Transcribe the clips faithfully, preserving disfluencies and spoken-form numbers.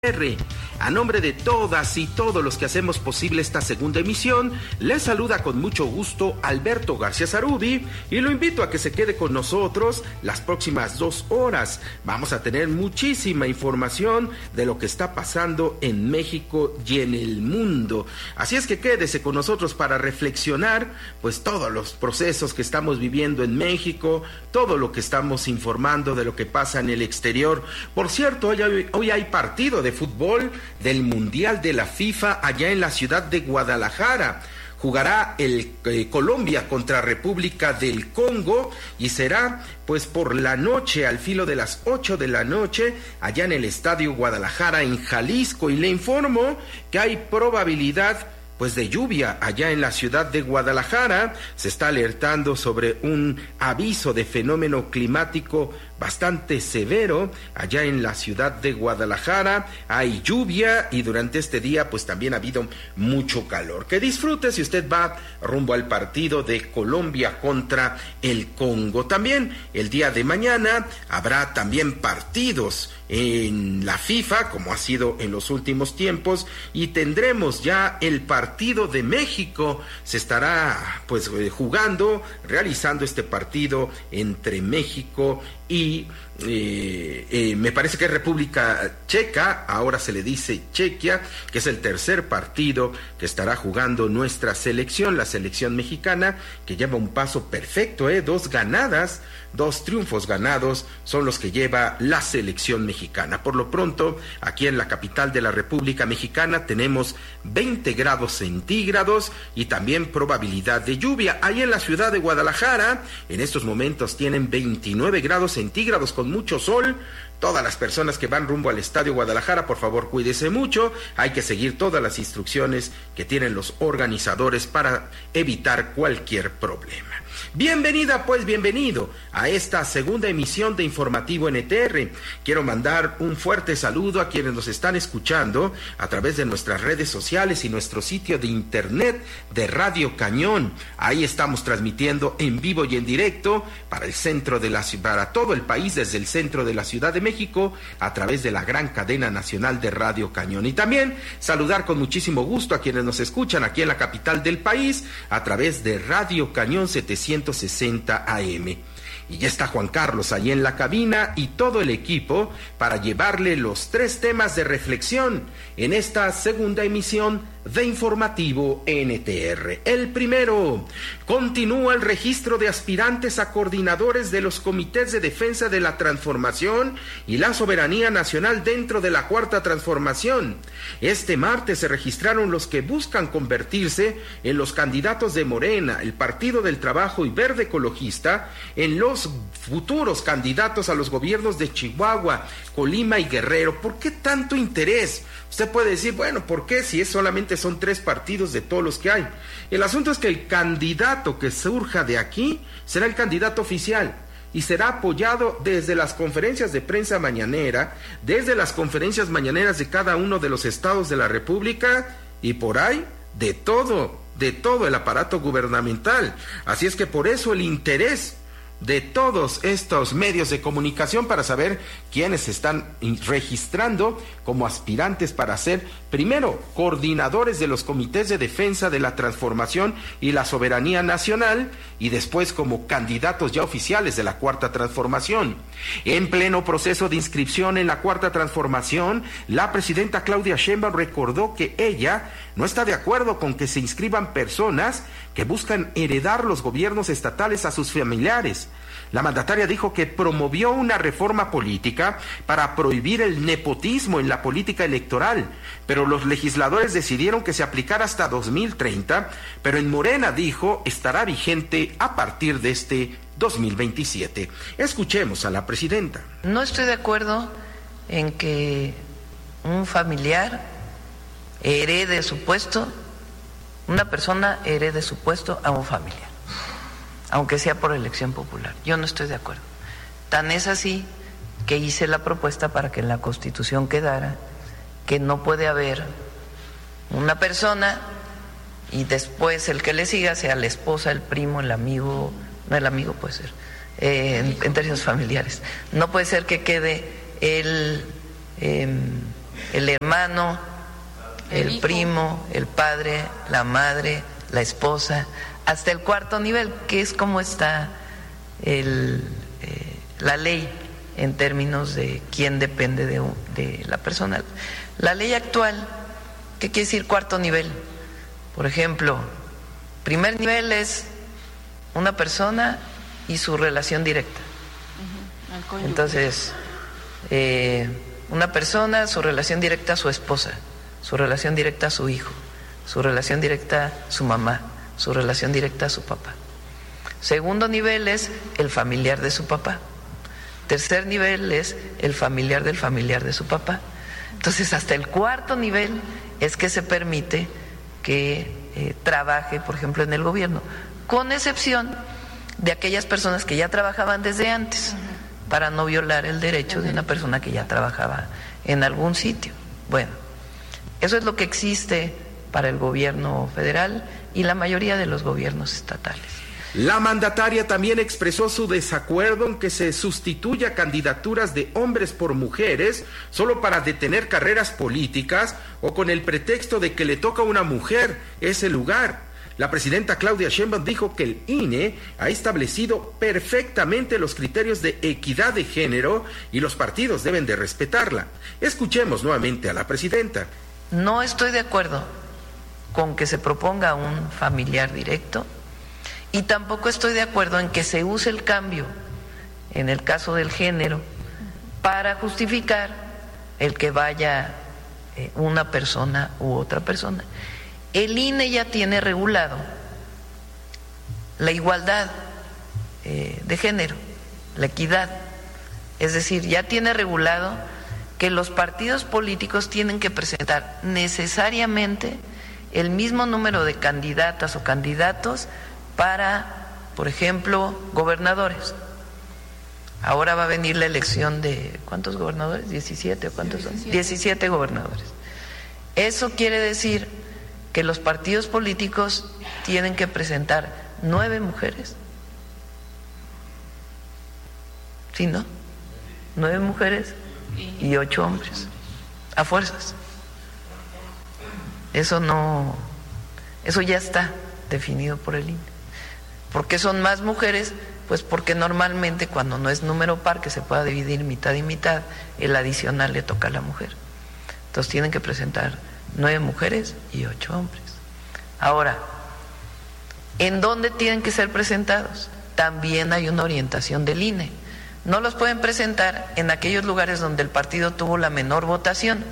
A nombre de todas y todos los que hacemos posible esta segunda emisión, les saluda con mucho gusto Alberto García Zarubi y lo invito a que se quede con nosotros las próximas dos horas. Vamos a tener muchísima información de lo que está pasando en México y en el mundo. Así es que quédese con nosotros para reflexionar pues todos los procesos que estamos viviendo en México, todo lo que estamos informando de lo que pasa en el exterior. Por cierto, hoy, hoy hay partido de fútbol del Mundial de la FIFA allá en la ciudad de Guadalajara. Jugará el eh, Colombia contra República del Congo y será pues por la noche, al filo de las ocho de la noche, allá en el Estadio Guadalajara en Jalisco. Y le informo que hay probabilidad pues de lluvia allá en la ciudad de Guadalajara. Se está alertando sobre un aviso de fenómeno climático bastante severo allá en la ciudad de Guadalajara. Hay lluvia y durante este día pues también ha habido mucho calor. Que disfrute si usted va rumbo al partido de Colombia contra el Congo. También el día de mañana habrá también partidos en la FIFA, como ha sido en los últimos tiempos, y tendremos ya el partido de México. Se estará pues jugando, realizando este partido entre México y eh, eh, me parece que es República Checa, ahora se le dice Chequia, que es el tercer partido que estará jugando nuestra selección, la selección mexicana, que lleva un paso perfecto, eh, dos ganadas, dos triunfos ganados son los que lleva la selección mexicana. Por lo pronto, aquí en la capital de la República Mexicana tenemos veinte grados centígrados y también probabilidad de lluvia. Ahí en la ciudad de Guadalajara, en estos momentos tienen veintinueve grados centígrados con mucho sol. Todas las personas que van rumbo al Estadio Guadalajara, por favor, cuídese mucho. Hay que seguir todas las instrucciones que tienen los organizadores para evitar cualquier problema. Bienvenida, pues, bienvenido a esta segunda emisión de Informativo N T R. Quiero mandar un fuerte saludo a quienes nos están escuchando a través de nuestras redes sociales y nuestro sitio de internet de Radio Cañón. Ahí estamos transmitiendo en vivo y en directo para el centro de la para todo el país, desde el centro de la Ciudad de México, a través de la gran cadena nacional de Radio Cañón. Y también saludar con muchísimo gusto a quienes nos escuchan aquí en la capital del país a través de Radio Cañón setecientos sesenta A M. Y ya está Juan Carlos ahí en la cabina y todo el equipo para llevarle los tres temas de reflexión en esta segunda emisión de Informativo N T R. El primero, continúa el registro de aspirantes a coordinadores de los comités de defensa de la transformación y la soberanía nacional dentro de la Cuarta Transformación. Este martes se registraron los que buscan convertirse en los candidatos de Morena, el Partido del Trabajo y Verde Ecologista, en los futuros candidatos a los gobiernos de Chihuahua, Colima y Guerrero. ¿Por qué tanto interés? Usted puede decir, bueno, ¿por qué si es solamente son tres partidos de todos los que hay? El asunto es que el candidato que surja de aquí será el candidato oficial y será apoyado desde las conferencias de prensa mañanera, desde las conferencias mañaneras de cada uno de los estados de la República y por ahí de todo, de todo el aparato gubernamental. Así es que por eso el interés de todos estos medios de comunicación para saber quiénes se están registrando como aspirantes para ser, primero, coordinadores de los comités de defensa de la transformación y la soberanía nacional, y después como candidatos ya oficiales de la Cuarta Transformación. En pleno proceso de inscripción en la Cuarta Transformación, la presidenta Claudia Sheinbaum recordó que ella no está de acuerdo con que se inscriban personas que buscan heredar los gobiernos estatales a sus familiares. La mandataria dijo que promovió una reforma política para prohibir el nepotismo en la política electoral, pero los legisladores decidieron que se aplicara hasta dos mil treinta, pero en Morena, dijo, estará vigente a partir de este dos mil veintisiete. Escuchemos a la presidenta. No estoy de acuerdo en que un familiar herede su puesto, una persona herede su puesto a un familiar, aunque sea por elección popular. Yo no estoy de acuerdo. Tan es así que hice la propuesta para que en la Constitución quedara que no puede haber una persona y después el que le siga sea la esposa, el primo, el amigo, no el amigo puede ser, eh, en, en términos familiares. No puede ser que quede el, eh, el hermano, el, el primo, el padre, la madre, la esposa, hasta el cuarto nivel, que es como está el, eh, la ley en términos de quién depende de, de la persona. La ley actual, ¿qué quiere decir cuarto nivel? Por ejemplo, primer nivel es una persona y su relación directa. Uh-huh. Entonces, eh, una persona, su relación directa a su esposa, su relación directa a su hijo, su relación directa a su mamá, su relación directa a su papá. Segundo nivel es el familiar de su papá. Tercer nivel es el familiar del familiar de su papá. Entonces, hasta el cuarto nivel es que se permite que eh, trabaje, por ejemplo, en el gobierno, con excepción de aquellas personas que ya trabajaban desde antes, uh-huh, para no violar el derecho uh-huh. de una persona que ya trabajaba en algún sitio. Bueno, eso es lo que existe para el gobierno federal y la mayoría de los gobiernos estatales. La mandataria también expresó su desacuerdo en que se sustituya candidaturas de hombres por mujeres solo para detener carreras políticas o con el pretexto de que le toca a una mujer ese lugar. La presidenta Claudia Sheinbaum dijo que el I N E ha establecido perfectamente los criterios de equidad de género y los partidos deben de respetarla. Escuchemos nuevamente a la presidenta. No estoy de acuerdo con que se proponga un familiar directo. Y tampoco estoy de acuerdo en que se use el cambio, en el caso del género, para justificar el que vaya eh, una persona u otra persona. El I N E ya tiene regulado la igualdad eh, de género, la equidad. Es decir, ya tiene regulado que los partidos políticos tienen que presentar necesariamente el mismo número de candidatas o candidatos para, por ejemplo, gobernadores. Ahora va a venir la elección de, ¿cuántos gobernadores? ¿diecisiete o cuántos son? diecisiete gobernadores. Eso quiere decir que los partidos políticos tienen que presentar nueve mujeres. ¿Sí, no? Nueve mujeres y ocho hombres, a fuerzas. Eso no, eso ya está definido por el I N E. ¿Por qué son más mujeres? Pues porque normalmente cuando no es número par, que se pueda dividir mitad y mitad, el adicional le toca a la mujer. Entonces tienen que presentar nueve mujeres y ocho hombres. Ahora, ¿en dónde tienen que ser presentados? También hay una orientación del I N E. No los pueden presentar en aquellos lugares donde el partido tuvo la menor votación,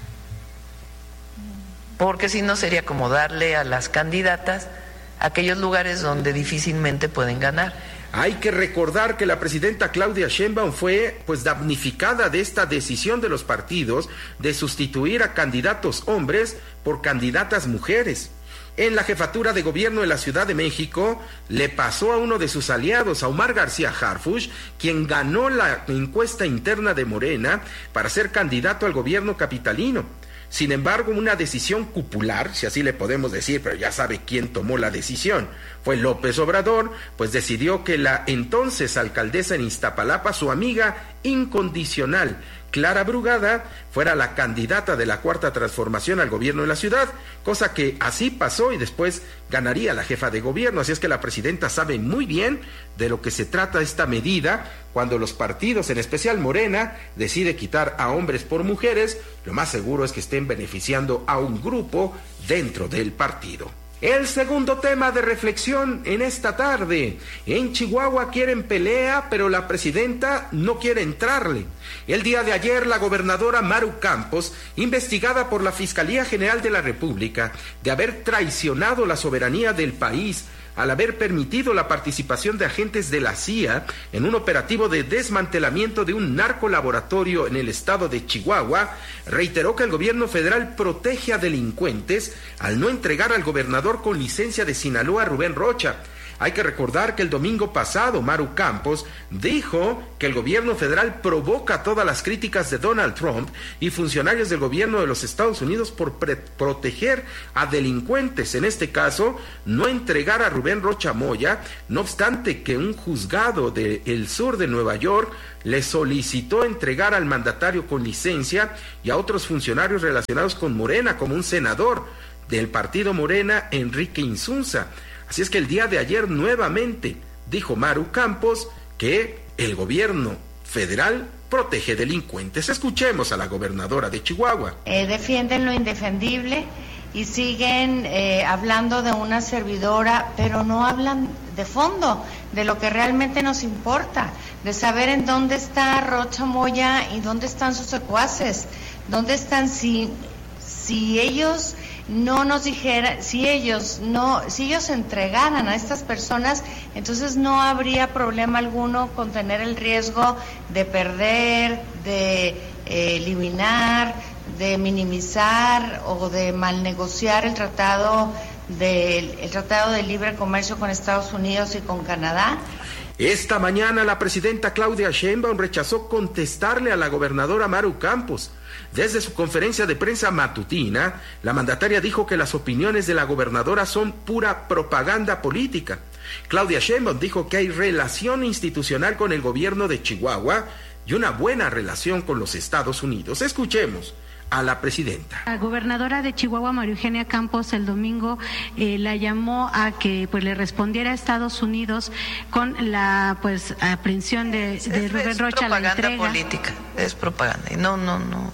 porque si no sería como darle a las candidatas aquellos lugares donde difícilmente pueden ganar. Hay que recordar que la presidenta Claudia Sheinbaum fue pues damnificada de esta decisión de los partidos de sustituir a candidatos hombres por candidatas mujeres. En la jefatura de gobierno de la Ciudad de México le pasó a uno de sus aliados, a Omar García Harfuch, quien ganó la encuesta interna de Morena para ser candidato al gobierno capitalino. Sin embargo, una decisión cupular, si así le podemos decir, pero ya sabe quién tomó la decisión, fue López Obrador, pues decidió que la entonces alcaldesa en Iztapalapa, su amiga incondicional, Clara Brugada, fuera la candidata de la Cuarta Transformación al gobierno de la ciudad, cosa que así pasó y después ganaría la jefa de gobierno. Así es que la presidenta sabe muy bien de lo que se trata esta medida. Cuando los partidos, en especial Morena, decide quitar a hombres por mujeres, lo más seguro es que estén beneficiando a un grupo dentro del partido. El segundo tema de reflexión en esta tarde. En Chihuahua quieren pelea, pero la presidenta no quiere entrarle. El día de ayer, la gobernadora Maru Campos, investigada por la Fiscalía General de la República de haber traicionado la soberanía del país al haber permitido la participación de agentes de la C I A en un operativo de desmantelamiento de un narcolaboratorio en el estado de Chihuahua, reiteró que el gobierno federal protege a delincuentes al no entregar al gobernador con licencia de Sinaloa, Rubén Rocha. Hay que recordar que el domingo pasado Maru Campos dijo que el gobierno federal provoca todas las críticas de Donald Trump y funcionarios del gobierno de los Estados Unidos por pre- proteger a delincuentes, en este caso, no entregar a Rubén Rocha Moya, no obstante que un juzgado del sur de Nueva York le solicitó entregar al mandatario con licencia y a otros funcionarios relacionados con Morena, como un senador del partido Morena, Enrique Insunza. Así es que el día de ayer nuevamente dijo Maru Campos que el gobierno federal protege delincuentes. Escuchemos a la gobernadora de Chihuahua. Eh, defienden lo indefendible y siguen eh, hablando de una servidora, pero no hablan de fondo, de lo que realmente nos importa, de saber en dónde está Rocha Moya y dónde están sus secuaces, dónde están, si, si ellos no nos dijeran, si ellos no, si ellos entregaran a estas personas, entonces no habría problema alguno con tener el riesgo de perder, de eh, eliminar, de minimizar o de mal negociar el tratado del el tratado de libre comercio con Estados Unidos y con Canadá. Esta mañana la presidenta Claudia Sheinbaum rechazó contestarle a la gobernadora Maru Campos. Desde su conferencia de prensa matutina, la mandataria dijo que las opiniones de la gobernadora son pura propaganda política. Claudia Sheinbaum dijo que hay relación institucional con el gobierno de Chihuahua y una buena relación con los Estados Unidos. Escuchemos a la presidenta. La gobernadora de Chihuahua, María Eugenia Campos, el domingo eh, la llamó a que pues le respondiera a Estados Unidos con la pues aprehensión de, de es, Rubén es Rocha, la entrega. Es propaganda política, es propaganda. Y no, no, no,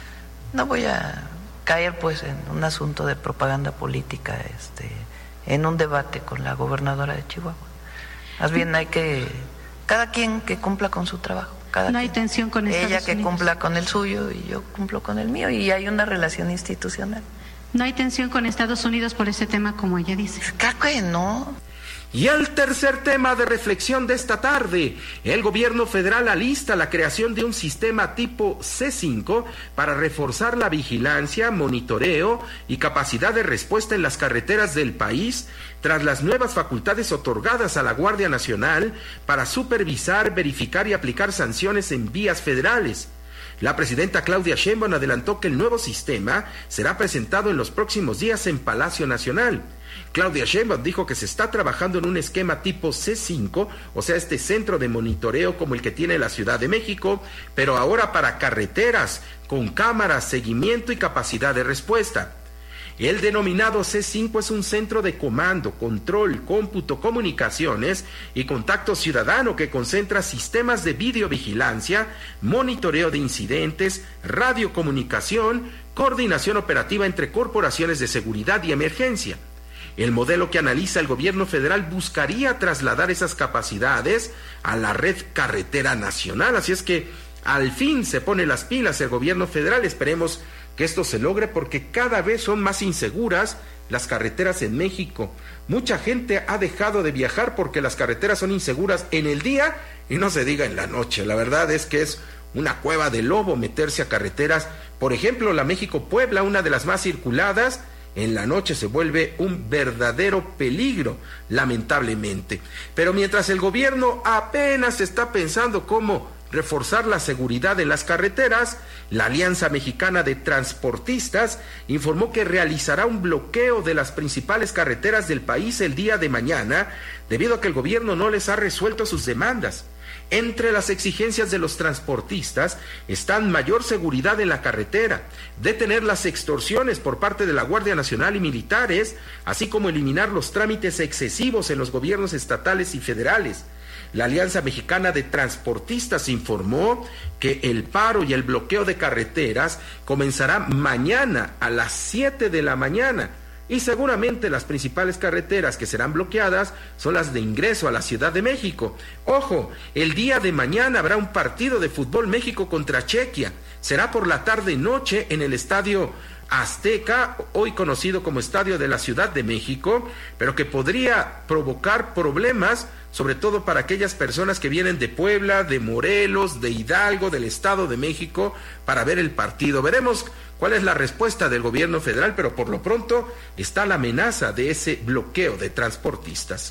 no voy a caer pues en un asunto de propaganda política, este, en un debate con la gobernadora de Chihuahua. Más bien hay que, cada quien que cumpla con su trabajo. Cada no hay tensión con Estados Unidos. Ella que Unidos. cumpla con el suyo y yo cumplo con el mío y hay una relación institucional. No hay tensión con Estados Unidos por ese tema, como ella dice. Claro que no. Y el tercer tema de reflexión de esta tarde, el gobierno federal alista la creación de un sistema tipo C cinco para reforzar la vigilancia, monitoreo y capacidad de respuesta en las carreteras del país tras las nuevas facultades otorgadas a la Guardia Nacional para supervisar, verificar y aplicar sanciones en vías federales. La presidenta Claudia Sheinbaum adelantó que el nuevo sistema será presentado en los próximos días en Palacio Nacional. Claudia Sheinbaum dijo que se está trabajando en un esquema tipo C cinco, o sea, este centro de monitoreo como el que tiene la Ciudad de México, pero ahora para carreteras, con cámaras, seguimiento y capacidad de respuesta. El denominado C cinco es un centro de comando, control, cómputo, comunicaciones y contacto ciudadano que concentra sistemas de videovigilancia, monitoreo de incidentes, radiocomunicación, coordinación operativa entre corporaciones de seguridad y emergencia. El modelo que analiza el gobierno federal buscaría trasladar esas capacidades a la red carretera nacional, así es que al fin se pone las pilas el gobierno federal. Esperemos que esto se logre porque cada vez son más inseguras las carreteras en México. Mucha gente ha dejado de viajar porque las carreteras son inseguras en el día y no se diga en la noche. La verdad es que es una cueva de lobo meterse a carreteras. Por ejemplo, la México-Puebla, una de las más circuladas, en la noche se vuelve un verdadero peligro, lamentablemente. Pero mientras el gobierno apenas está pensando cómo reforzar la seguridad en las carreteras, la Alianza Mexicana de Transportistas informó que realizará un bloqueo de las principales carreteras del país el día de mañana, debido a que el gobierno no les ha resuelto sus demandas. Entre las exigencias de los transportistas están mayor seguridad en la carretera, detener las extorsiones por parte de la Guardia Nacional y militares, así como eliminar los trámites excesivos en los gobiernos estatales y federales. La Alianza Mexicana de Transportistas informó que el paro y el bloqueo de carreteras comenzará mañana a las siete de la mañana. Y seguramente las principales carreteras que serán bloqueadas son las de ingreso a la Ciudad de México. Ojo, el día de mañana habrá un partido de fútbol México contra Chequia. Será por la tarde-noche en el Estadio Azteca, hoy conocido como Estadio de la Ciudad de México, pero que podría provocar problemas, sobre todo para aquellas personas que vienen de Puebla, de Morelos, de Hidalgo, del Estado de México, para ver el partido. Veremos cuál es la respuesta del gobierno federal, pero por lo pronto está la amenaza de ese bloqueo de transportistas.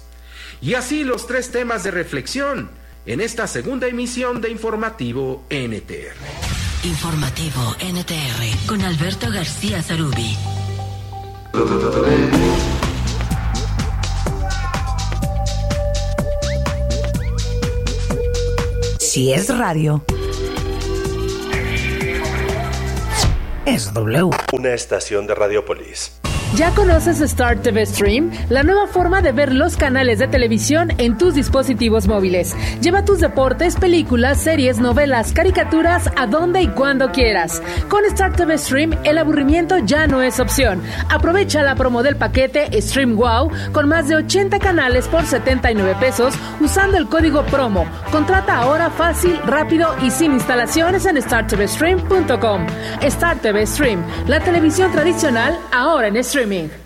Y así los tres temas de reflexión en esta segunda emisión de Informativo N T R. Informativo N T R con Alberto García Zarubi. Si es radio, es W. Una estación de Radiopolis. ¿Ya conoces Star T V Stream? La nueva forma de ver los canales de televisión en tus dispositivos móviles. Lleva tus deportes, películas, series, novelas, caricaturas a donde y cuando quieras. Con Star T V Stream, el aburrimiento ya no es opción. Aprovecha la promo del paquete Stream Wow con más de ochenta canales por setenta y nueve pesos usando el código promo. Contrata ahora fácil, rápido y sin instalaciones en star t v stream punto com. Star T V Stream, la televisión tradicional ahora en streaming.